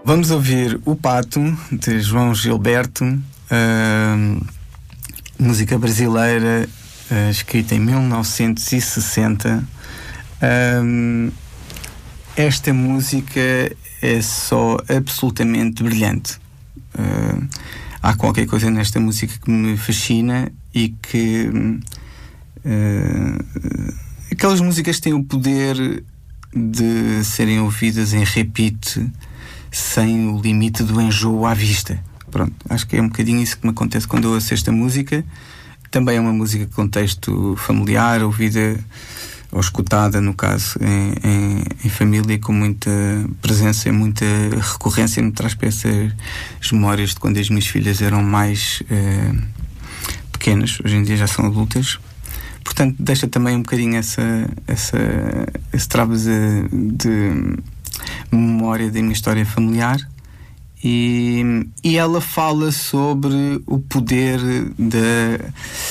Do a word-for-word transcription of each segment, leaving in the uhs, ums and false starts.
Vamos ouvir O Pato, de João Gilberto, uh, música brasileira, uh, escrita em mil novecentos e sessenta. Uh, esta música é só absolutamente brilhante. Uh, há qualquer coisa nesta música que me fascina e que uh, aquelas músicas têm o poder de serem ouvidas em repeat sem o limite do enjoo à vista. Pronto, acho que é um bocadinho isso que me acontece quando eu ouço esta música. Também é uma música de contexto familiar, ouvida ou escutada, no caso, em, em, em família, com muita presença e muita recorrência. Me traz para essas memórias de quando as minhas filhas eram mais eh, pequenas. Hoje em dia já são adultas. Portanto, deixa também um bocadinho essa, essa, esse travo de, de memória da minha história familiar. E, e ela fala sobre o poder da,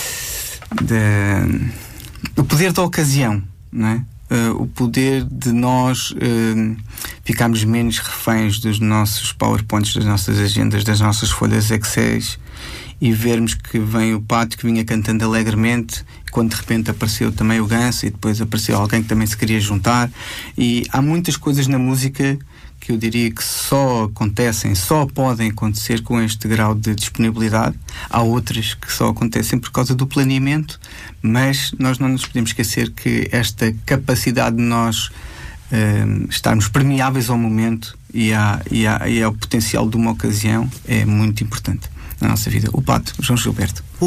da o poder da ocasião, não é? Uh, o poder de nós uh, ficarmos menos reféns dos nossos PowerPoints, das nossas agendas, das nossas folhas Excel, e vermos que vem o pato que vinha cantando alegremente, e quando de repente apareceu também o ganso, e depois apareceu alguém que também se queria juntar. E há muitas coisas na música que eu diria que só acontecem, só podem acontecer com este grau de disponibilidade. Há outras que só acontecem por causa do planeamento, mas nós não nos podemos esquecer que esta capacidade de nós uh, estarmos permeáveis ao momento e, à, e, à, e ao potencial de uma ocasião é muito importante na nossa vida. O Pato, João Gilberto.